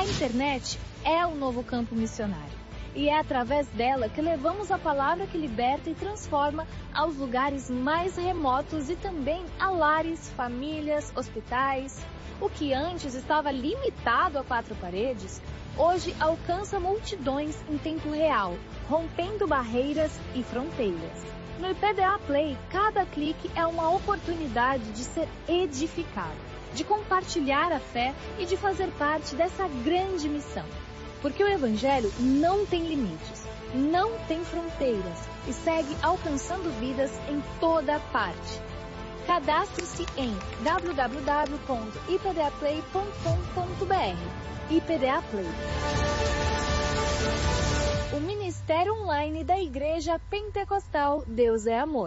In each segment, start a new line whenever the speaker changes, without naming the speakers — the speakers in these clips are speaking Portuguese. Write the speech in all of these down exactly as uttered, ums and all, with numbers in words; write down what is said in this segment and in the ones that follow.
A internet é o novo campo missionário. E é através dela que levamos a palavra que liberta e transforma aos lugares mais remotos e também a lares, famílias, hospitais. O que antes estava limitado a quatro paredes, hoje alcança multidões em tempo real, rompendo barreiras e fronteiras. No I P D A Play, cada clique é uma oportunidade de ser edificado, de compartilhar a fé e de fazer parte dessa grande missão. Porque o Evangelho não tem limites, não tem fronteiras e segue alcançando vidas em toda parte. Cadastre-se em w w w ponto i p d a play ponto com ponto b r. I P D A Play. O Ministério Online da Igreja Pentecostal Deus é Amor.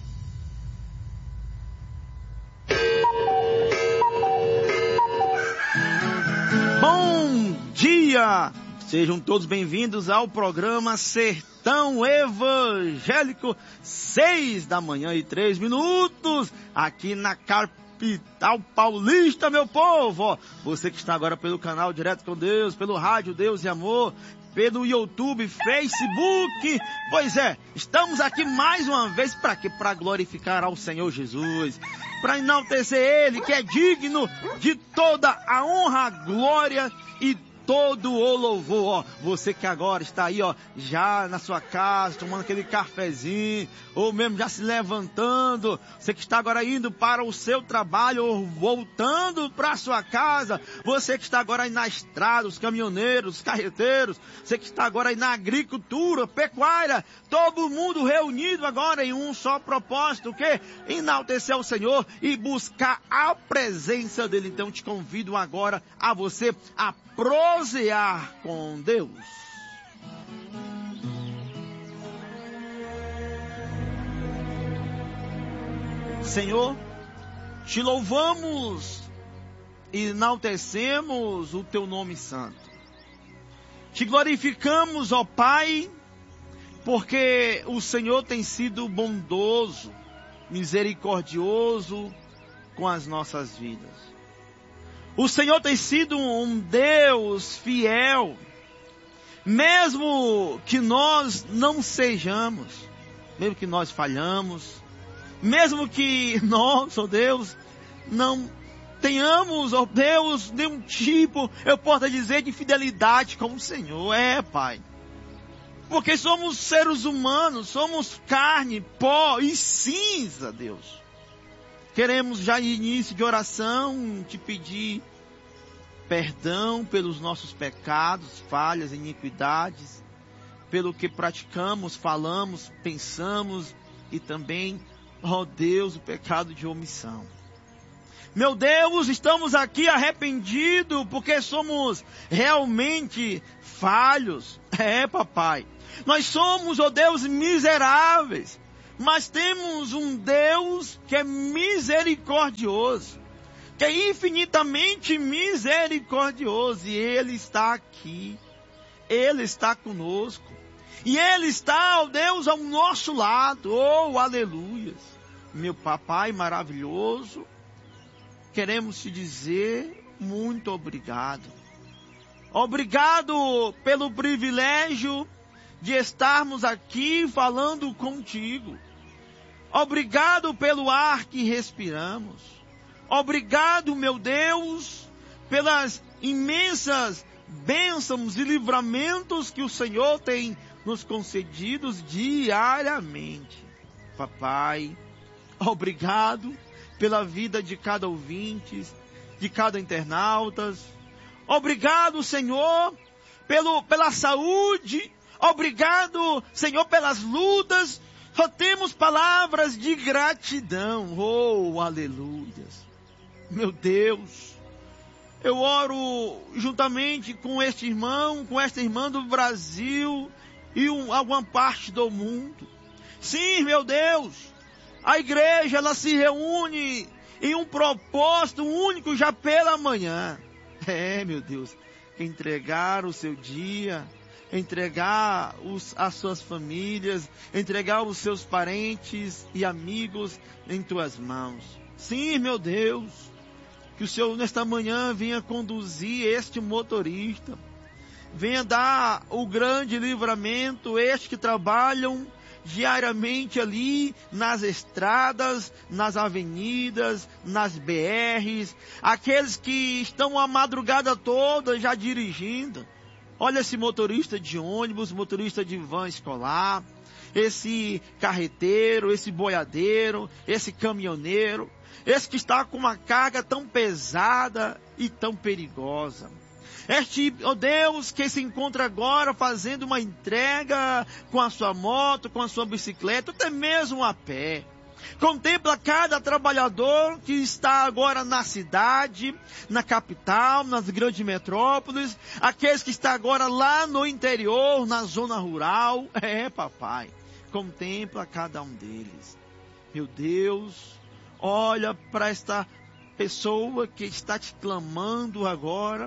Bom dia! Sejam todos bem-vindos ao programa Sertão Evangélico, seis da manhã e três minutos, aqui na capital paulista, meu povo. Você que está agora pelo canal Direto com Deus, pelo rádio Deus e Amor, pelo YouTube, Facebook. Pois é, estamos aqui mais uma vez para quê? Para glorificar ao Senhor Jesus, para enaltecer Ele, que é digno de toda a honra, a glória e todo o louvor. Ó, você que agora está aí, ó, já na sua casa, tomando aquele cafezinho, ou mesmo já se levantando, você que está agora indo para o seu trabalho, ou voltando para a sua casa, você que está agora aí na estrada, os caminhoneiros, os carreteiros, você que está agora aí na agricultura, pecuária, todo mundo reunido agora em um só propósito, o quê? Enaltecer o Senhor e buscar a presença dEle. Então te convido agora a você a prosear com Deus. Senhor, te louvamos e enaltecemos o teu nome santo. Te glorificamos, ó Pai, porque o Senhor tem sido bondoso, misericordioso com as nossas vidas. O Senhor tem sido um Deus fiel, mesmo que nós não sejamos, mesmo que nós falhamos, mesmo que nós, ó Deus, não tenhamos, ó Deus, nenhum tipo, eu posso dizer, de fidelidade com o Senhor. É, Pai. Porque somos seres humanos, somos carne, pó e cinza, Deus. Queremos já em início de oração te pedir perdão pelos nossos pecados, falhas, iniquidades, pelo que praticamos, falamos, pensamos e também, ó Deus, o pecado de omissão. Meu Deus, estamos aqui arrependidos porque somos realmente falhos. É, papai. Nós somos, ó Deus, miseráveis. Mas temos um Deus que é misericordioso, que é infinitamente misericordioso, e Ele está aqui, Ele está conosco, e Ele está, ó Deus, ao nosso lado. Oh, aleluia! Meu papai maravilhoso, queremos te dizer muito obrigado. Obrigado pelo privilégio de estarmos aqui falando contigo. Obrigado pelo ar que respiramos. Obrigado, meu Deus, pelas imensas bênçãos e livramentos que o Senhor tem nos concedidos diariamente. Papai, obrigado pela vida de cada ouvinte, de cada internauta. Obrigado, Senhor, pelo, pela saúde. Obrigado, Senhor, pelas lutas. Só temos palavras de gratidão. Oh, aleluia. Meu Deus, eu oro juntamente com este irmão, com esta irmã do Brasil e um, alguma parte do mundo. Sim, meu Deus, a igreja, ela se reúne em um propósito único já pela manhã. É, meu Deus, entregar o seu dia, entregar os, as suas famílias, entregar os seus parentes e amigos em tuas mãos. Sim, meu Deus, Que o Senhor nesta manhã venha conduzir este motorista. Venha dar o grande livramento, estes que trabalham diariamente ali nas estradas, nas avenidas, nas B Rs, aqueles que estão a madrugada toda já dirigindo. Olha esse motorista de ônibus, motorista de van escolar, esse carreteiro, esse boiadeiro, esse caminhoneiro, esse que está com uma carga tão pesada e tão perigosa. Este, ó Deus, que se encontra agora fazendo uma entrega com a sua moto, com a sua bicicleta, até mesmo a pé. Contempla cada trabalhador que está agora na cidade, na capital, nas grandes metrópoles, aqueles que estão agora lá no interior, na zona rural. É, papai, contempla cada um deles. Meu Deus, olha para esta pessoa que está te clamando agora.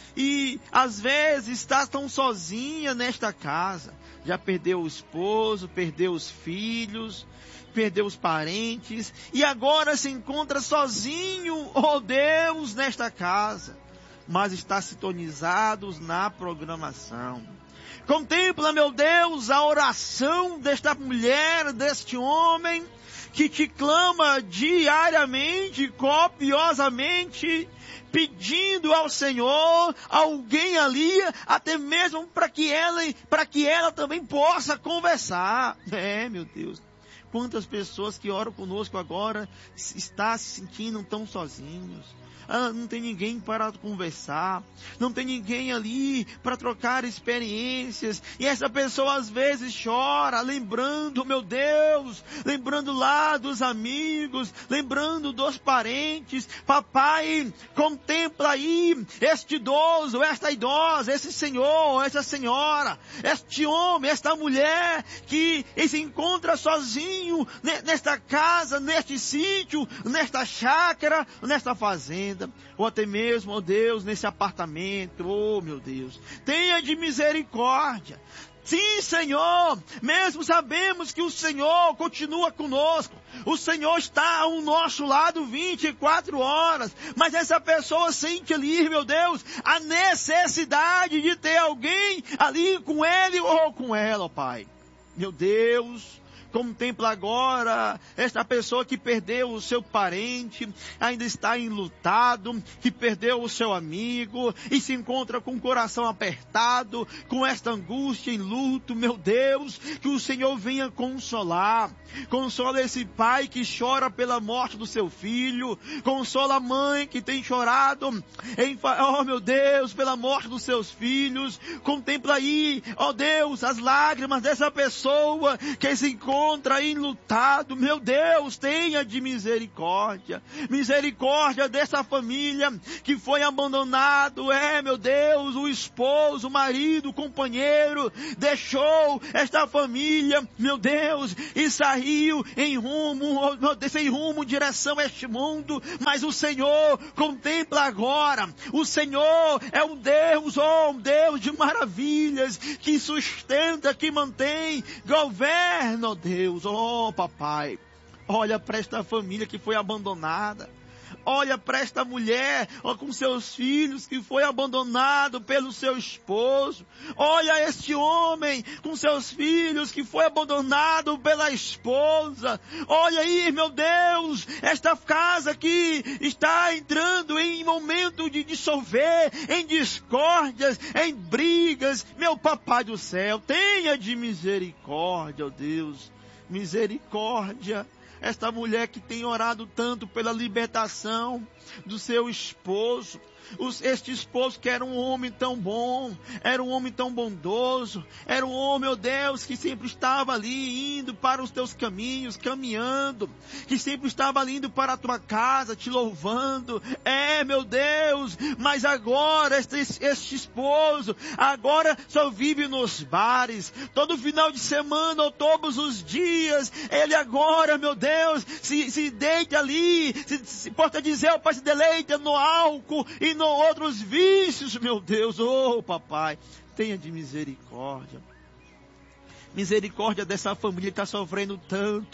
E às vezes está tão sozinha nesta casa. Já perdeu o esposo, perdeu os filhos, perdeu os parentes. E agora se encontra sozinho, oh Deus, nesta casa. Mas está sintonizados na programação. Contempla, meu Deus, a oração desta mulher, deste homem, que te clama diariamente, copiosamente, pedindo ao Senhor alguém ali, até mesmo para que ela, para que ela também possa conversar. É, meu Deus, quantas pessoas que oram conosco agora estão se sentindo tão sozinhos. Ah, não tem ninguém para conversar, não tem ninguém ali para trocar experiências, e essa pessoa às vezes chora, lembrando, meu Deus, lembrando lá dos amigos, lembrando dos parentes. Papai, contempla aí este idoso, esta idosa, esse senhor, essa senhora, este homem, esta mulher que se encontra sozinho nesta casa, neste sítio, nesta chácara, nesta fazenda, ou até mesmo, ó Deus, nesse apartamento. Oh, meu Deus, tenha de misericórdia. Sim, Senhor, mesmo sabemos que o Senhor continua conosco, o Senhor está ao nosso lado vinte e quatro horas, mas essa pessoa sente ali, meu Deus, a necessidade de ter alguém ali com ele ou com ela, ó Pai. Meu Deus, contempla agora esta pessoa que perdeu o seu parente, ainda está enlutado, que perdeu o seu amigo e se encontra com o coração apertado, com esta angústia em luto. Meu Deus, que o Senhor venha consolar. Consola esse pai que chora pela morte do seu filho. Consola a mãe que tem chorado, em, oh meu Deus, pela morte dos seus filhos. Contempla aí, ó Deus, as lágrimas dessa pessoa que se encontra Contra enlutado. Meu Deus, tenha de misericórdia, misericórdia dessa família que foi abandonado. É, meu Deus, o esposo, o marido, o companheiro deixou esta família, meu Deus, e saiu em rumo, sem rumo, em direção a este mundo. Mas o Senhor contempla agora. O Senhor é um Deus, oh, um Deus de maravilhas, que sustenta, que mantém, governa, oh Deus. Deus, oh papai, olha para esta família que foi abandonada, olha para esta mulher, ó, com seus filhos que foi abandonado pelo seu esposo, olha este homem com seus filhos que foi abandonado pela esposa, olha aí, meu Deus, esta casa que está entrando em momento de dissolver, em discórdias, em brigas. Meu papai do céu, tenha de misericórdia, ó Deus, misericórdia. Esta mulher que tem orado tanto pela libertação do seu esposo. Este esposo que era um homem tão bom, era um homem tão bondoso, era um homem, meu Deus, que sempre estava ali indo para os teus caminhos, caminhando, que sempre estava ali indo para a tua casa, te louvando. É, meu Deus, mas agora este, este esposo, agora só vive nos bares, todo final de semana ou todos os dias, ele agora, meu Deus, se, se deita ali, se, se pode dizer, o pai se deleita no álcool e no outros vícios, meu Deus. Oh papai, tenha de misericórdia, misericórdia dessa família que está sofrendo tanto.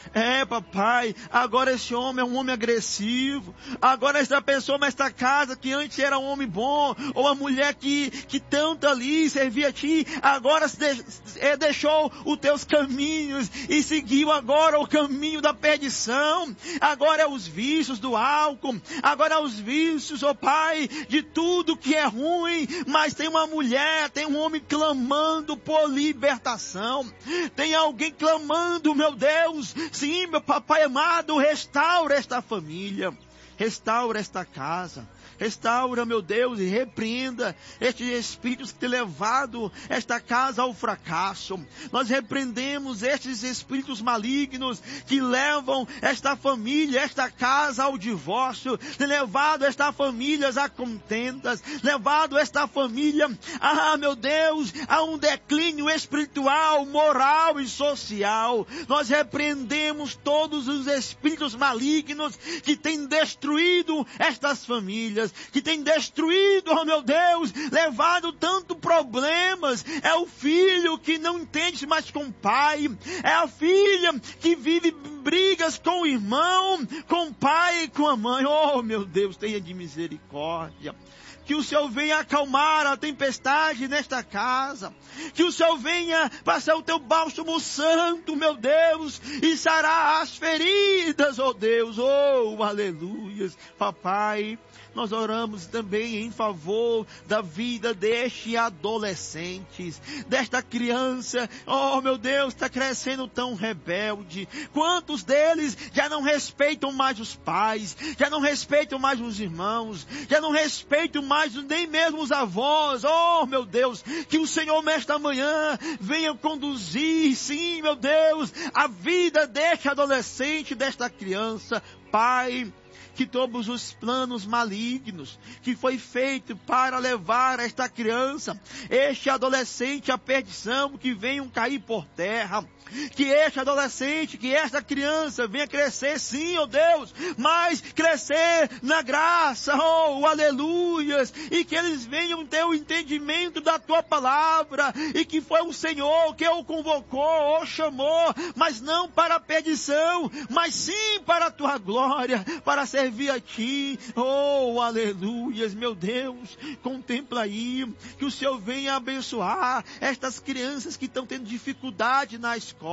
É, papai, agora esse homem é um homem agressivo. Agora esta pessoa nesta casa, que antes era um homem bom, ou uma mulher que, que tanto ali servia a ti, agora se de, é, deixou os teus caminhos e seguiu agora o caminho da perdição. Agora é os vícios do álcool, agora é os vícios, ó pai, de tudo que é ruim. Mas tem uma mulher, tem um homem clamando por libertação. Tem alguém clamando, meu Deus. Sim, meu papai amado, restaura esta família, restaura esta casa, restaura, meu Deus, e repreenda estes espíritos que têm levado esta casa ao fracasso. Nós repreendemos estes espíritos malignos que levam esta família, esta casa ao divórcio, têm levado esta família a contendas, levado esta família, ah, meu Deus, a um declínio espiritual, moral e social. Nós repreendemos todos os espíritos malignos que têm destruído estas famílias, que tem destruído, oh meu Deus, levado tanto problemas. É o filho que não entende mais com o pai, é a filha que vive brigas com o irmão, com o pai e com a mãe. Oh meu Deus, tenha de misericórdia. Que o Senhor venha acalmar a tempestade nesta casa. Que o Senhor venha passar o teu bálsamo santo, meu Deus, e sarar as feridas, oh Deus, oh aleluias. Papai, nós oramos também em favor da vida deste adolescente, desta criança, oh meu Deus, está crescendo tão rebelde. Quantos deles já não respeitam mais os pais, já não respeitam mais os irmãos, já não respeitam mais nem mesmo os avós. Oh meu Deus, que o Senhor nesta manhã venha conduzir, sim meu Deus, a vida deste adolescente, desta criança. Pai, que todos os planos malignos que foi feito para levar esta criança, este adolescente à perdição, que venham cair por terra. Que este adolescente, que esta criança venha crescer, sim, ó Deus, mas crescer na graça, oh, aleluias, e que eles venham ter o entendimento da tua palavra, e que foi o Senhor que o convocou, o chamou, mas não para a perdição, mas sim para a tua glória, para servir a ti, oh, aleluias, meu Deus, contempla aí, que o Senhor venha abençoar estas crianças que estão tendo dificuldade na escola.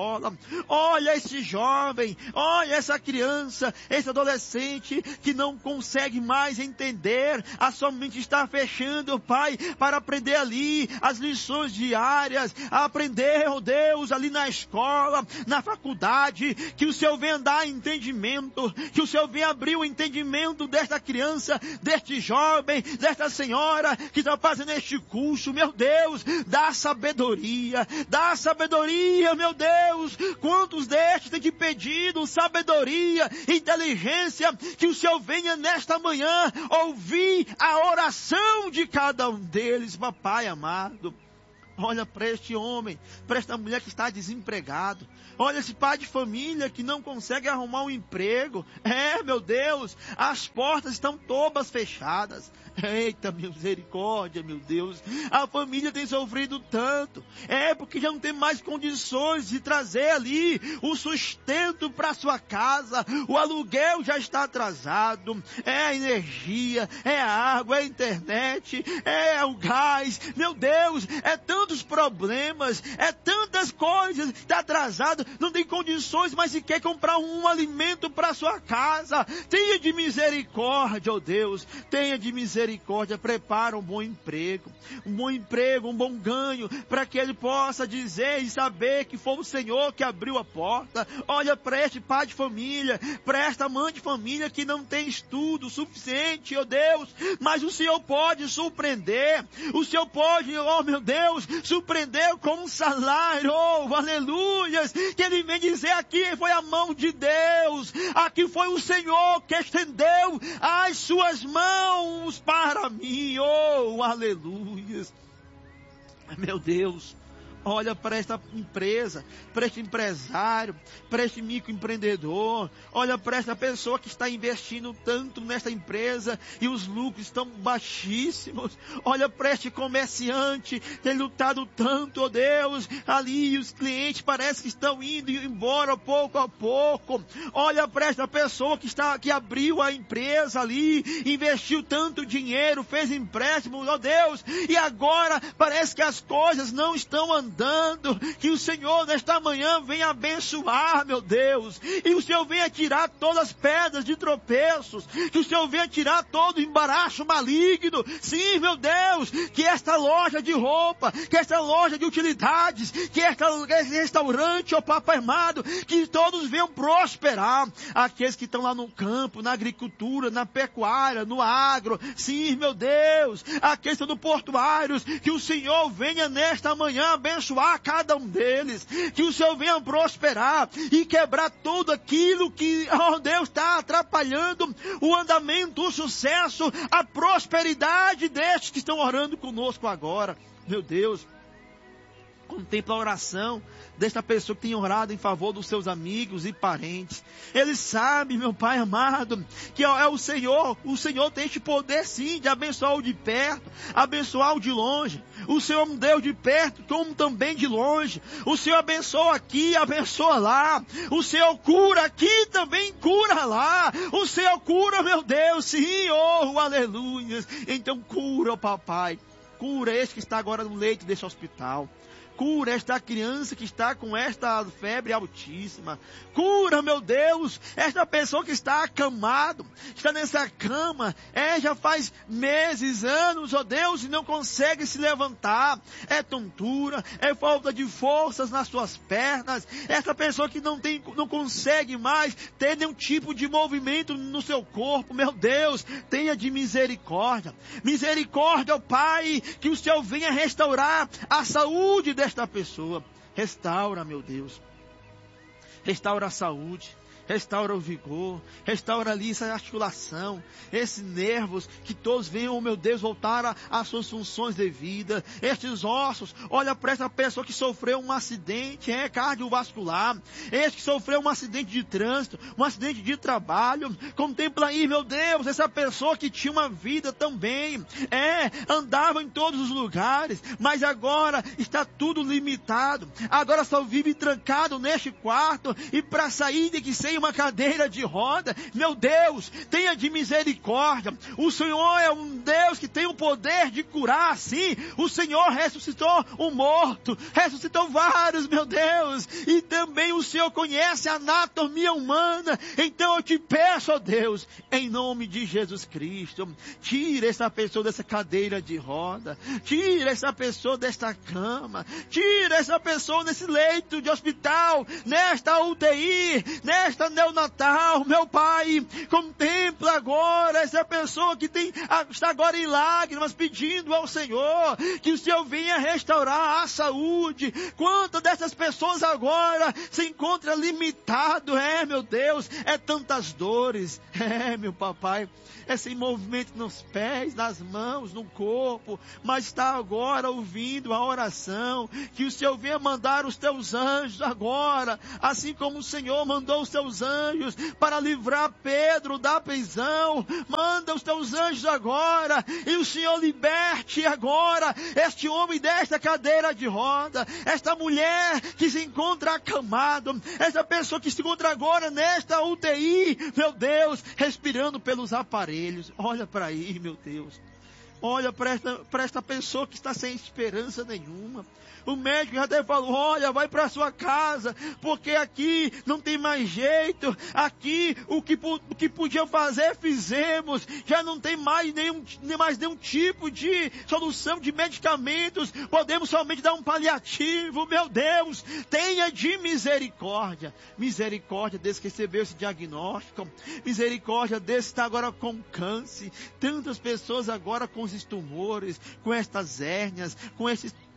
Olha esse jovem, olha essa criança, esse adolescente que não consegue mais entender, a sua mente está fechando, Pai, para aprender ali as lições diárias, aprender, oh Deus, ali na escola, na faculdade. Que o Senhor venha dar entendimento, que o Senhor venha abrir o entendimento desta criança, deste jovem, desta senhora que está fazendo este curso. Meu Deus, dá sabedoria, dá sabedoria, meu Deus. Deus, quantos destes têm te pedido sabedoria, inteligência, que o Senhor venha nesta manhã ouvir a oração de cada um deles, papai amado. Olha para este homem, para esta mulher que está desempregado. Olha esse pai de família que não consegue arrumar um emprego. É, meu Deus, as portas estão todas fechadas. Eita, misericórdia, meu Deus. A família tem sofrido tanto. É porque já não tem mais condições de trazer ali o sustento para sua casa. O aluguel já está atrasado. É a energia, é a água, é a internet, é o gás. Meu Deus, é tantos problemas, é tantas coisas. Está atrasado, não tem condições, mas se quer comprar um alimento para sua casa. Tenha de misericórdia, ó Deus. Tenha de misericórdia. Misericórdia, prepara um bom emprego, um bom emprego, um bom ganho, para que ele possa dizer e saber que foi o Senhor que abriu a porta. Olha para este pai de família, para esta mãe de família que não tem estudo suficiente, ó Deus, mas o Senhor pode surpreender, o Senhor pode, ó meu Deus, surpreender com um salário, oh, aleluias, que ele vem dizer: aqui foi a mão de Deus, aqui foi o Senhor que estendeu as suas mãos para mim, oh, aleluias. Meu Deus, Olha para esta empresa, para este empresário, para este microempreendedor. Olha para esta pessoa que está investindo tanto nesta empresa e os lucros estão baixíssimos. Olha para este comerciante, tem lutado tanto, ó Deus. Ali os clientes parece que estão indo embora pouco a pouco. Olha para esta pessoa que está, que abriu a empresa ali, investiu tanto dinheiro, fez empréstimo, ó Deus. E agora parece que as coisas não estão andando. Dando, que o Senhor nesta manhã venha abençoar, meu Deus, e o Senhor venha tirar todas as pedras de tropeços, que o Senhor venha tirar todo o embaraço maligno. Sim, meu Deus, que esta loja de roupa, que esta loja de utilidades, que esta, esse restaurante, ó Papai amado, que todos venham prosperar. Aqueles que estão lá no campo, na agricultura, na pecuária, no agro. Sim, meu Deus, aqueles que estão no portuários, que o Senhor venha nesta manhã abençoar abençoar cada um deles, que o Senhor venha prosperar e quebrar tudo aquilo que, oh Deus, está atrapalhando o andamento, o sucesso, a prosperidade destes que estão orando conosco agora. Meu Deus, contempla a oração desta pessoa que tem orado em favor dos seus amigos e parentes. Ele sabe, meu Pai amado, que é o Senhor. O Senhor tem este poder sim de abençoar o de perto, abençoar o de longe. O Senhor é um Deus de perto, como também de longe. O Senhor abençoa aqui, abençoa lá. O Senhor cura aqui, também cura lá. O Senhor cura, meu Deus, sim, oh, aleluia. Então cura, oh, papai. Cura este que está agora no leito deste hospital. Cura esta criança que está com esta febre altíssima. Cura, meu Deus, esta pessoa que está acamado, está nessa cama, é, já faz meses, anos, ó Deus, e não consegue se levantar. É tontura, é falta de forças nas suas pernas. Esta pessoa que não tem, não consegue mais ter nenhum tipo de movimento no seu corpo. Meu Deus, tenha de misericórdia. Misericórdia, ó Pai, que o Senhor venha restaurar a saúde desta esta pessoa. Restaura, meu Deus, restaura a saúde, restaura o vigor, restaura ali essa articulação, esses nervos, que todos venham, meu Deus, voltar às suas funções devidas. Estes ossos, olha para essa pessoa que sofreu um acidente é, cardiovascular, este que sofreu um acidente de trânsito, um acidente de trabalho. Contempla aí, meu Deus, essa pessoa que tinha uma vida também, é, andava em todos os lugares, mas agora está tudo limitado, agora só vive trancado neste quarto, e para sair de que sem uma cadeira de roda. Meu Deus, tenha de misericórdia. O Senhor é um Deus que tem o poder de curar, sim. O Senhor ressuscitou o morto, ressuscitou vários, meu Deus, e também o Senhor conhece a anatomia humana. Então eu te peço, ó Deus, em nome de Jesus Cristo, tira essa pessoa dessa cadeira de roda, tira essa pessoa desta cama, tira essa pessoa desse leito de hospital, nesta U T I, nesta neonatal. Meu Pai, contempla agora essa pessoa que tem, está agora em lágrimas, pedindo ao Senhor que o Senhor venha restaurar a saúde. Quantas dessas pessoas agora se encontram limitado, é, meu Deus, é tantas dores, é, meu papai, é sem movimento nos pés, nas mãos, no corpo, mas está agora ouvindo a oração, que o Senhor venha mandar os teus anjos agora, assim como o Senhor mandou os teus anjos para livrar Pedro da prisão. Manda os teus anjos agora, e o Senhor liberte agora este homem desta cadeira de roda, esta mulher que se encontra acamado, essa pessoa que se encontra agora nesta U T I, meu Deus, respirando pelos aparelhos. Olha para aí, meu Deus. Olha para esta, para esta pessoa que está sem esperança nenhuma. O médico já até falou, olha, vai para sua casa, porque aqui não tem mais jeito. Aqui o que, o que podia fazer, fizemos. Já não tem mais nenhum, nem mais nenhum tipo de solução de medicamentos. Podemos somente dar um paliativo. Meu Deus, tenha de misericórdia. Misericórdia desse que recebeu esse diagnóstico. Misericórdia desse que está agora com câncer. Tantas pessoas agora com esses tumores, com estas hérnias, com esses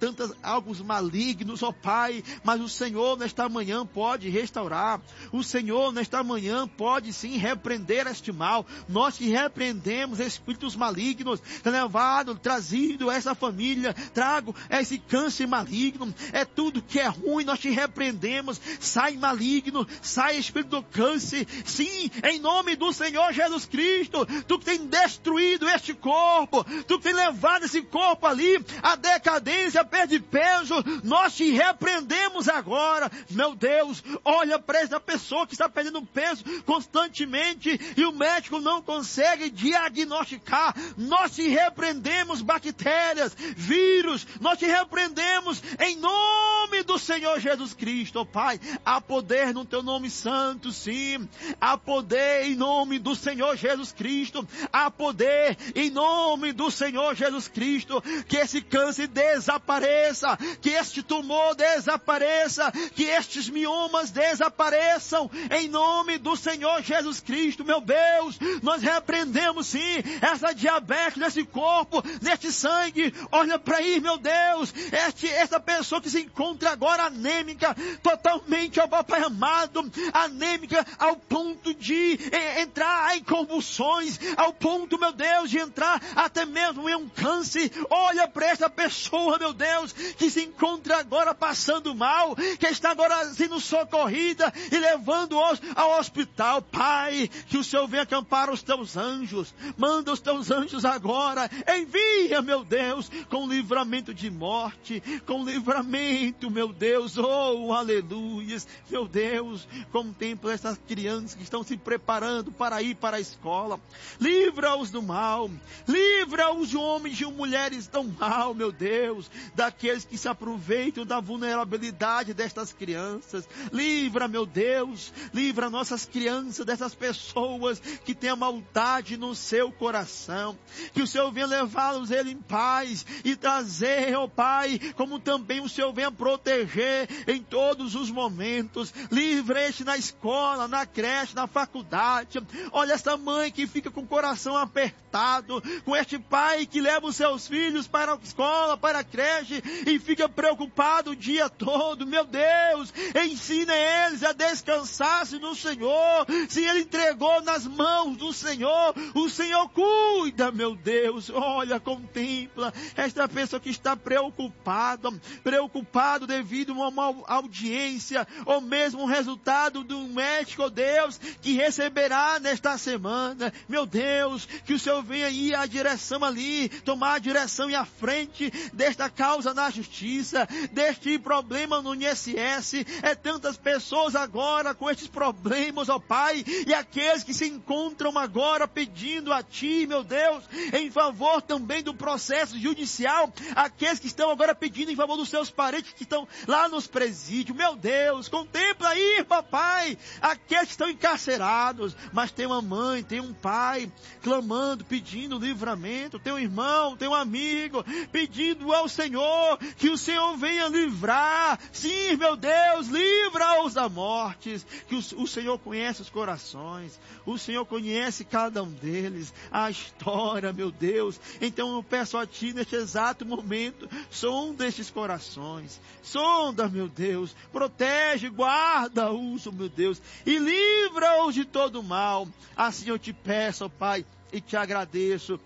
tantos algos malignos, ó Pai, mas o Senhor nesta manhã pode restaurar. O Senhor nesta manhã pode sim repreender este mal. Nós que repreendemos espíritos malignos, levado, trazido essa família, trago esse câncer maligno, é tudo que é ruim, nós te repreendemos. Sai maligno, sai espírito do câncer, sim, em nome do Senhor Jesus Cristo. Tu que tem destruído este corpo, tu que tem levado esse corpo ali a decadência, perde peso, nós te repreendemos agora. Meu Deus, olha para essa pessoa que está perdendo peso constantemente e o médico não consegue diagnosticar. Nós te repreendemos bactérias, vírus, nós te repreendemos em nome do Senhor Jesus Cristo. Oh, Pai, há poder no teu nome santo, sim, há poder em nome do Senhor Jesus Cristo, há poder em nome do Senhor Jesus Cristo, que esse câncer desapareça, que este tumor desapareça, que estes miomas desapareçam, em nome do Senhor Jesus Cristo. Meu Deus, nós repreendemos sim, essa diabetes nesse corpo, neste sangue. Olha para aí, meu Deus, este, essa pessoa que se encontra agora anêmica, totalmente, ó Papai amado, anêmica ao ponto de eh, entrar em convulsões, ao ponto, meu Deus, de entrar até mesmo em um câncer. Olha para essa pessoa, meu Deus, que se encontra agora passando mal, que está agora sendo socorrida e levando ao, ao hospital. Pai, que o Senhor venha acampar os teus anjos, manda os teus anjos agora, envia, meu Deus, com livramento de morte, com livramento, meu Deus, oh, aleluias, meu Deus, contempla essas crianças que estão se preparando para ir para a escola, livra-os do mal, livra-os de homens e mulheres tão mal, meu Deus, daqueles que se aproveitam da vulnerabilidade destas crianças. Livra, meu Deus, livra nossas crianças dessas pessoas que têm a maldade no seu coração, que o Senhor venha levá-los ele em paz e trazer, ó Pai, como também o Senhor venha proteger em todos os momentos. Livra este na escola, na creche, na faculdade. Olha essa mãe que fica com o coração apertado, com este pai que leva os seus filhos para a escola, para a creche e fica preocupado o dia todo. Meu Deus, ensina eles a descansar-se no Senhor. Se ele entregou nas mãos do Senhor, o Senhor cuida, meu Deus. Olha, contempla esta pessoa que está preocupada, preocupado devido a uma audiência, ou mesmo o resultado do médico, oh Deus, que receberá nesta semana. Meu Deus, que o Senhor venha ir à direção ali, tomar a direção e a frente desta causa na justiça, deste problema no I N S S. É tantas pessoas agora com estes problemas, ó Pai, e aqueles que se encontram agora pedindo a Ti, meu Deus, em favor também do processo judicial, aqueles que estão agora pedindo em favor dos seus parentes que estão lá nos presídios. Meu Deus, contempla aí, papai, aqueles que estão encarcerados, mas tem uma mãe, tem um pai clamando, pedindo livramento, tem um irmão, tem um amigo pedindo ao Senhor que o Senhor venha livrar. Sim, meu Deus, livra-os da morte, que o, o Senhor conhece os corações, o Senhor conhece cada um deles, a história, meu Deus. Então eu peço a Ti neste exato momento, sonda estes corações, sonda, meu Deus, protege, guarda-os, meu Deus, e livra-os de todo mal. Assim eu te peço, ó Pai, e te agradeço,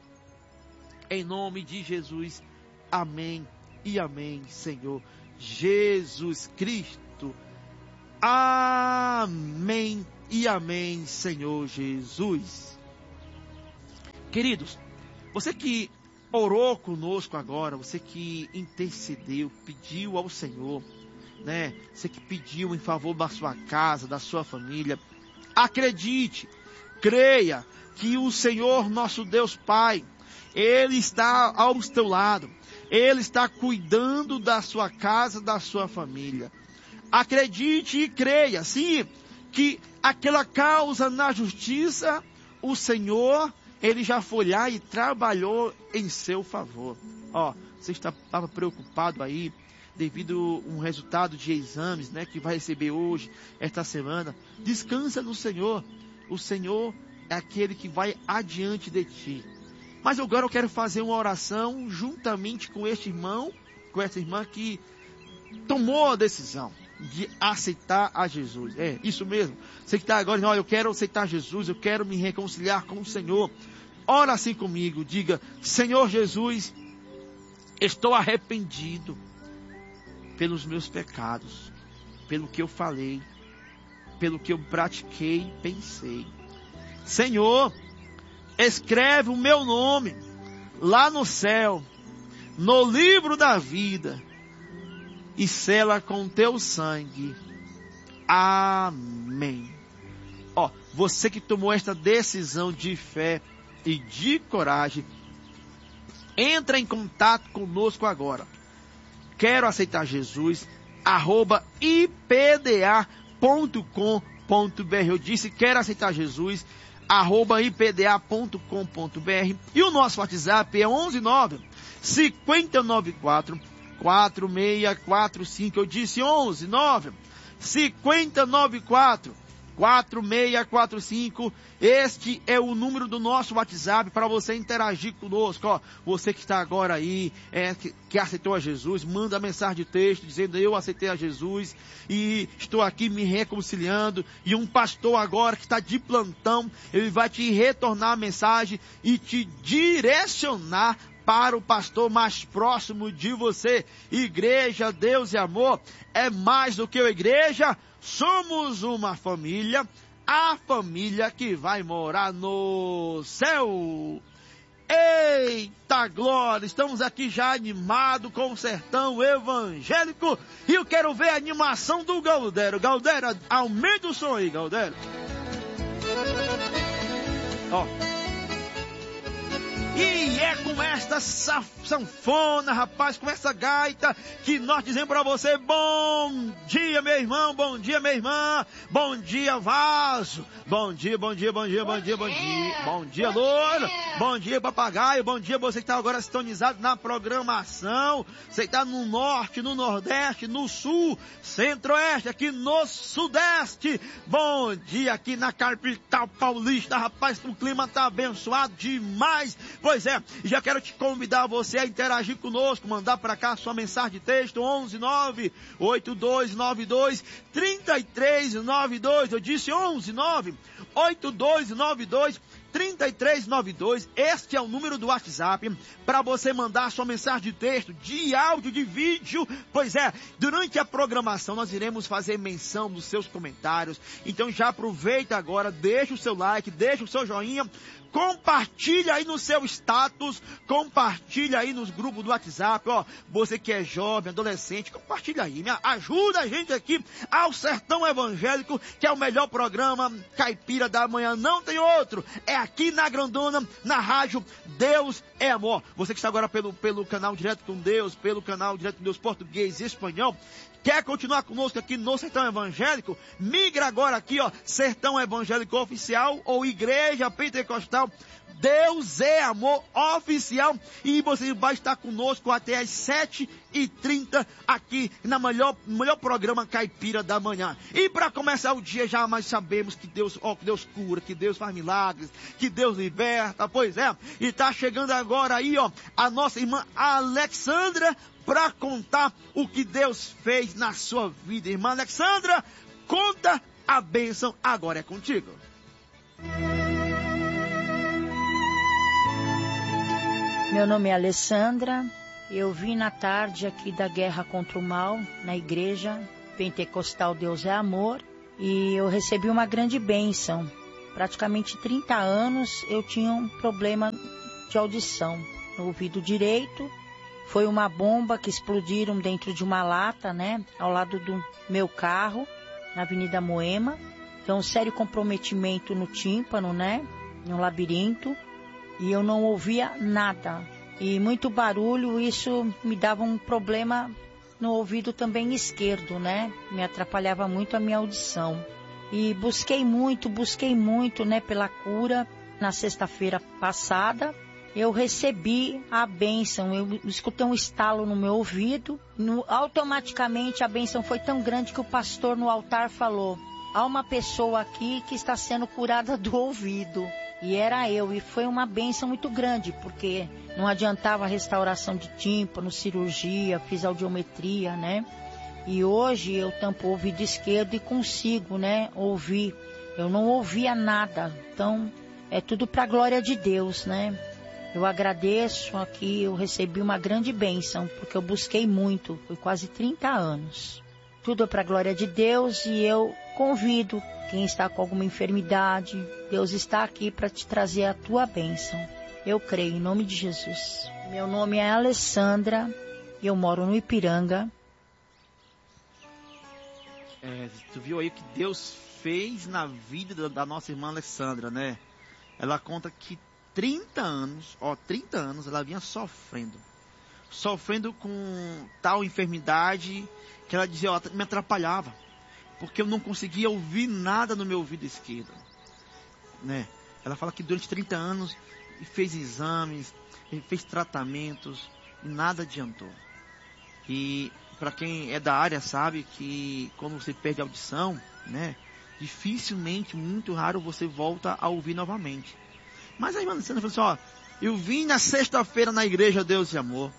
em nome de Jesus. Amém e amém, Senhor Jesus Cristo. Amém e amém, Senhor Jesus. Queridos, você que orou conosco agora, você que intercedeu, pediu ao Senhor, né? Você que pediu em favor da sua casa, da sua família, acredite, creia que o Senhor nosso Deus Pai, Ele está ao teu lado, Ele está cuidando da sua casa, da sua família. Acredite e creia, sim, que aquela causa na justiça, o Senhor, Ele já foi lá e trabalhou em seu favor. Ó, você estava preocupado aí, devido a um resultado de exames, né, que vai receber hoje, esta semana. Descansa no Senhor. O Senhor é aquele que vai adiante de ti. Mas agora eu quero fazer uma oração juntamente com este irmão com essa irmã que tomou a decisão de aceitar a Jesus. É, isso mesmo. Você que está agora dizendo, olha, eu quero aceitar Jesus, eu quero me reconciliar com o Senhor. Ora assim comigo, diga, Senhor Jesus, estou arrependido pelos meus pecados, pelo que eu falei, pelo que eu pratiquei e pensei. Senhor, escreve o meu nome lá no céu, no livro da vida, e sela com teu sangue. Amém. Ó, você que tomou esta decisão de fé e de coragem, entra em contato conosco agora. Quero aceitar Jesus, arroba i p d a ponto com ponto b r. Eu disse, quero aceitar Jesus, arroba i p d a ponto com ponto b r. E o nosso WhatsApp é onze nove, cinco nove quatro, quatro seis quatro cinco. Eu disse onze nove, cinco nove quatro, quatro seis quatro cinco. Este é o número do nosso WhatsApp para você interagir conosco. Ó, você que está agora aí, é, que, que aceitou a Jesus, manda mensagem de texto dizendo, eu aceitei a Jesus e estou aqui me reconciliando. E um pastor agora que está de plantão, ele vai te retornar a mensagem e te direcionar para o pastor mais próximo de você. Igreja, Deus e amor, é mais do que uma igreja, somos uma família, a família que vai morar no céu. Eita glória, estamos aqui já animados com o sertão evangélico, e eu quero ver a animação do Galdério. Galdério, aumenta o som aí, Galdério. Ó. E é com esta sanfona, rapaz, com essa gaita, que nós dizemos para você, bom dia, meu irmão, bom dia, minha irmã, bom dia, vaso, bom dia, bom dia, bom dia, bom dia, bom dia, bom dia, loura, bom dia, papagaio, bom dia, você que está agora sintonizado na programação, você que está no norte, no nordeste, no sul, centro-oeste, aqui no sudeste, bom dia aqui na capital paulista, rapaz, o clima tá abençoado demais. Pois é, já quero te convidar você a interagir conosco, mandar para cá sua mensagem de texto, onze nove, oito dois nove dois, três três nove dois, eu disse onze nove, oito dois nove dois, três três nove dois, este é o número do WhatsApp, para você mandar sua mensagem de texto, de áudio, de vídeo. Pois é, durante a programação nós iremos fazer menção dos seus comentários, então já aproveita agora, deixa o seu like, deixa o seu joinha, compartilha aí no seu status, compartilha aí nos grupos do WhatsApp, ó, você que é jovem, adolescente, compartilha aí, me ajuda a gente aqui ao Sertão Evangélico, que é o melhor programa caipira da manhã, não tem outro, é aqui na Grandona, na rádio Deus é Amor. Você que está agora pelo, pelo canal Direto com Deus, pelo canal Direto com Deus português e espanhol, quer continuar conosco aqui no Sertão Evangélico? Migra agora aqui, ó, Sertão Evangélico Oficial ou Igreja Pentecostal Deus é Amor Oficial, e você vai estar conosco até às sete e trinta aqui na melhor, melhor programa caipira da manhã. E para começar o dia, já mais sabemos que Deus, ó, que Deus cura, que Deus faz milagres, que Deus liberta, pois é. E tá chegando agora aí, ó, a nossa irmã Alexandra para contar o que Deus fez na sua vida. Irmã Alexandra, conta a bênção, agora é contigo.
Meu nome é Alessandra, eu vim na tarde aqui da Guerra contra o Mal, na Igreja Pentecostal Deus é Amor, e eu recebi uma grande bênção. Praticamente trinta anos eu tinha um problema de audição no ouvido direito. Foi uma bomba que explodiram dentro de uma lata, né, ao lado do meu carro, na Avenida Moema. Então, um sério comprometimento no tímpano, né, no labirinto. E eu não ouvia nada. E muito barulho, isso me dava um problema no ouvido também esquerdo, né? Me atrapalhava muito a minha audição. E busquei muito, busquei muito, né, pela cura. Na sexta-feira passada, eu recebi a bênção. Eu escutei um estalo no meu ouvido. No, automaticamente a bênção foi tão grande que o pastor no altar falou: há uma pessoa aqui que está sendo curada do ouvido. E era eu, e foi uma bênção muito grande, porque não adiantava a restauração de tímpano, cirurgia, fiz audiometria, né? E hoje eu tampo o ouvido esquerdo e consigo, né, ouvir. Eu não ouvia nada, então é tudo para a glória de Deus, né? Eu agradeço aqui, eu recebi uma grande bênção, porque eu busquei muito, foi quase trinta anos. Tudo é para a glória de Deus e eu convido quem está com alguma enfermidade, Deus está aqui para te trazer a tua bênção. Eu creio em nome de Jesus. Meu nome é Alessandra e eu moro no Ipiranga.
É, tu viu aí o que Deus fez na vida da, da nossa irmã Alessandra, né? Ela conta que trinta anos, ó, trinta anos ela vinha sofrendo. Sofrendo com tal enfermidade que ela dizia, ó, me atrapalhava. Porque eu não conseguia ouvir nada no meu ouvido esquerdo, né? Ela fala que durante trinta anos fez exames, fez tratamentos, e nada adiantou. E para quem é da área sabe que quando você perde a audição, né, dificilmente, muito raro você volta a ouvir novamente. Mas a irmã Alessandra falou assim, ó, eu vim na sexta-feira na igreja Deus de Amor,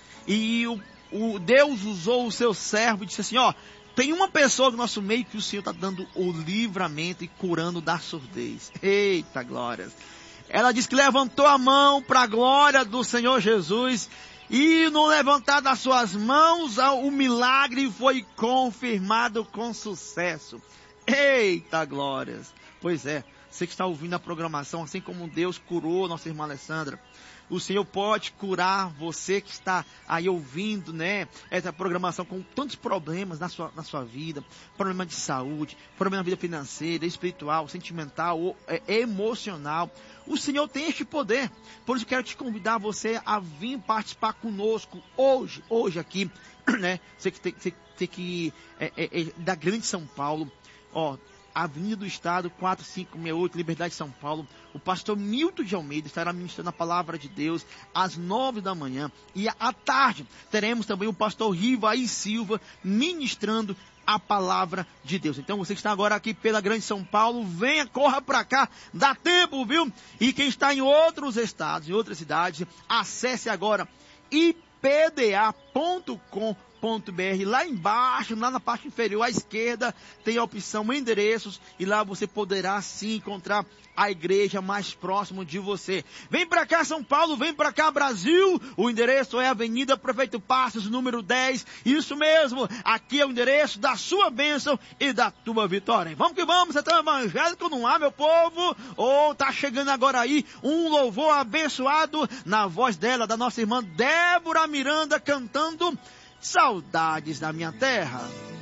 e o, o Deus usou o seu servo e disse assim, ó, tem uma pessoa no nosso meio que o Senhor está dando o livramento e curando da surdez. Eita glórias! Ela disse que levantou a mão para a glória do Senhor Jesus e no levantar das suas mãos o milagre foi confirmado com sucesso. Eita glórias! Pois é, você que está ouvindo a programação, assim como Deus curou nossa irmã Alessandra, o Senhor pode curar você que está aí ouvindo, né, essa programação com tantos problemas na sua, na sua vida, problema de saúde, problema na vida financeira, espiritual, sentimental ou é, emocional. O Senhor tem este poder. Por isso quero te convidar você a vir participar conosco hoje, hoje aqui, né, você que, tem, você, você que é, é, é da Grande São Paulo, ó, Avenida do Estado, quatro cinco seis oito, Liberdade, São Paulo. O pastor Milton de Almeida estará ministrando a palavra de Deus às nove da manhã. E à tarde teremos também o pastor Rivaí Silva ministrando a palavra de Deus. Então você que está agora aqui pela Grande São Paulo, venha, corra para cá, dá tempo, viu? E quem está em outros estados, em outras cidades, acesse agora i p d a ponto com ponto b r. Lá embaixo, lá na parte inferior à esquerda, tem a opção endereços e lá você poderá sim encontrar a igreja mais próxima de você. Vem para cá São Paulo, vem para cá Brasil. O endereço é Avenida Prefeito Passos, número dez. Isso mesmo, aqui é o endereço da sua bênção e da tua vitória. Vamos que vamos, você tá evangélico, não há, meu povo? Ou oh, tá chegando agora aí um louvor abençoado na voz dela, da nossa irmã Débora Miranda, cantando Saudades da Minha Terra.